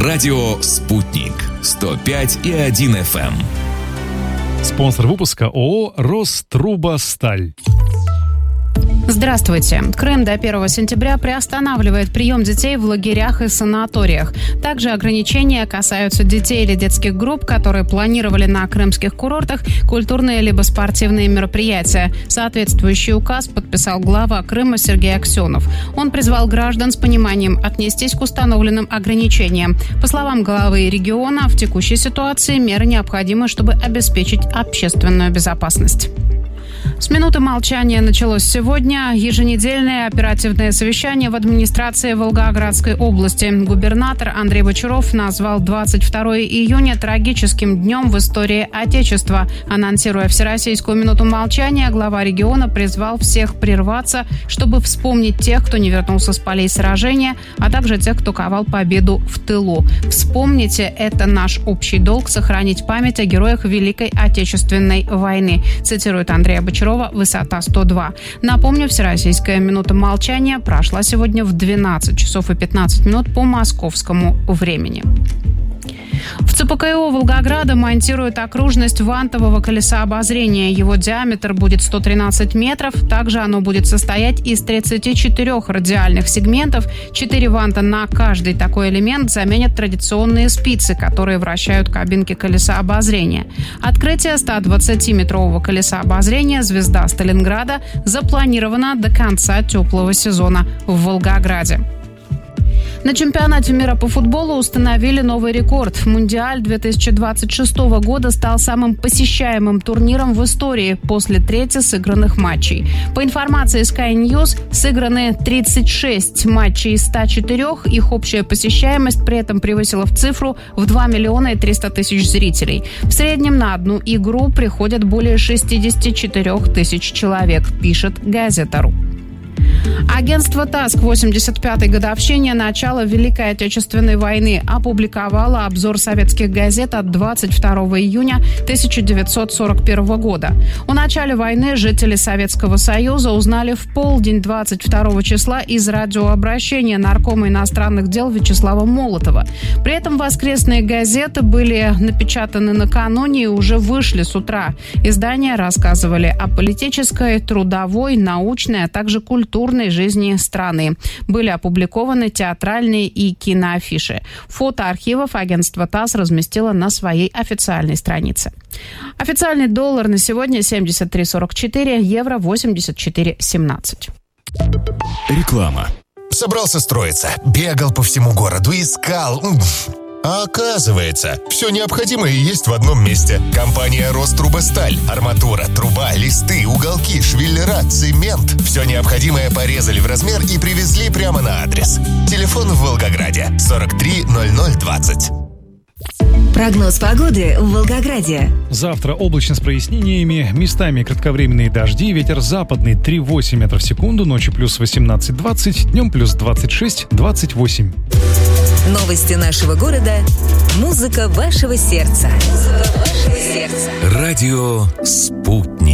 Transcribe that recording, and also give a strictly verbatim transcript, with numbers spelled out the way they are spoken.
Радио «Спутник». сто пять и один эф эм. Спонсор выпуска ООО «Рострубосталь». Здравствуйте. Крым до первого сентября приостанавливает прием детей в лагерях и санаториях. Также ограничения касаются детей или детских групп, которые планировали на крымских курортах культурные либо спортивные мероприятия. Соответствующий указ подписал глава Крыма Сергей Аксенов. Он призвал граждан с пониманием отнестись к установленным ограничениям. По словам главы региона, в текущей ситуации меры необходимы, чтобы обеспечить общественную безопасность. С минуты молчания началось сегодня еженедельное оперативное совещание в администрации Волгоградской области. Губернатор Андрей Бочаров назвал двадцать второе июня трагическим днем в истории Отечества. Анонсируя всероссийскую минуту молчания, глава региона призвал всех прерваться, чтобы вспомнить тех, кто не вернулся с полей сражения, а также тех, кто ковал победу в тылу. Вспомните, это наш общий долг — сохранить память о героях Великой Отечественной войны, цитирует Андрея Бочарова, «Высота сто два». Напомню, всероссийская минута молчания прошла сегодня в двенадцать часов и пятнадцать минут по московскому времени. В ЦПКО Волгограда монтируют окружность вантового колеса обозрения. Его диаметр будет сто тринадцать метров. Также оно будет состоять из тридцати четырёх радиальных сегментов. Четыре ванта на каждый такой элемент заменят традиционные спицы, которые вращают кабинки колеса обозрения. Открытие ста двадцатиметрового колеса обозрения «Звезда Сталинграда» запланировано до конца теплого сезона в Волгограде. На чемпионате мира по футболу установили новый рекорд. Мундиаль две тысячи двадцать шестого года стал самым посещаемым турниром в истории после трети сыгранных матчей. По информации Sky News, сыграны тридцать шесть матчей из ста четырёх. Их общая посещаемость при этом превысила в цифру в два миллиона триста тысяч зрителей. В среднем на одну игру приходят более шестьдесят четыре тысячи человек, пишет Газета.ру. Агентство ТАСС к восемьдесят пятой годовщине начала Великой Отечественной войны опубликовало обзор советских газет от двадцать второго июня тысяча девятьсот сорок первого года. О начале войны жители Советского Союза узнали в полдень двадцать второго числа из радиообращения наркома иностранных дел Вячеслава Молотова. При этом воскресные газеты были напечатаны накануне и уже вышли с утра. Издания рассказывали о политической, трудовой, научной, а также культурной жизни страны. Были опубликованы театральные и киноафиши. Фото архивов агентство ТАСС разместило на своей официальной странице. Официальный доллар на сегодня семьдесят три сорок четыре, евро восемьдесят четыре семнадцать. Реклама. Собрался строиться, бегал по всему городу, искал... А оказывается, все необходимое есть в одном месте. Компания «Рострубосталь». Арматура, труба, листы, уголки, швеллера, цемент. Все необходимое порезали в размер и привезли прямо на адрес. Телефон в Волгограде сорок три ноль ноль двадцать. Прогноз погоды в Волгограде. Завтра облачно с прояснениями, местами кратковременные дожди, ветер западный три восемь метров в секунду, ночью плюс восемнадцать двадцать, днем плюс двадцать шесть двадцать восемь. Новости нашего города. Музыка вашего сердца. Музыка вашего сердца. Радио «Спутник».